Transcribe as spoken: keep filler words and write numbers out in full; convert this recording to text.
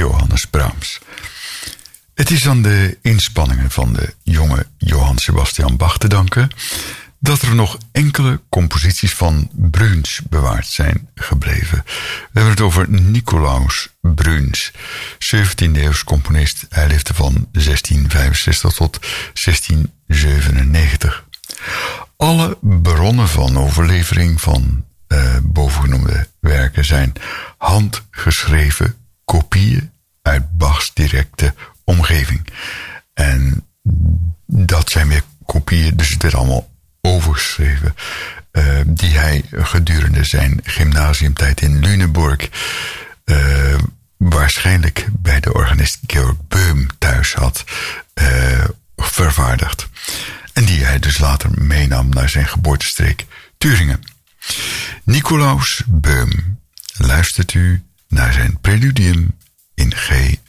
Johannes Brahms. Het is aan de inspanningen van de jonge Johann Sebastian Bach te danken dat er nog enkele composities van Bruhns bewaard zijn gebleven. We hebben het over Nicolaus Bruhns, zeventiende-eeuws componist. Hij leefde van zestien vijfenzestig tot zestien zevenennegentig. Alle bronnen van overlevering van uh, bovengenoemde werken zijn handgeschreven kopieën uit Bachs directe omgeving. En dat zijn weer kopieën, dus het werd allemaal overgeschreven, uh, die hij gedurende zijn gymnasiumtijd in Lüneburg uh, waarschijnlijk bij de organist Georg Böhm thuis had uh, vervaardigd. En die hij dus later meenam naar zijn geboortestreek Thüringen. Nicolaus Böhm, luistert u naar zijn preludium in G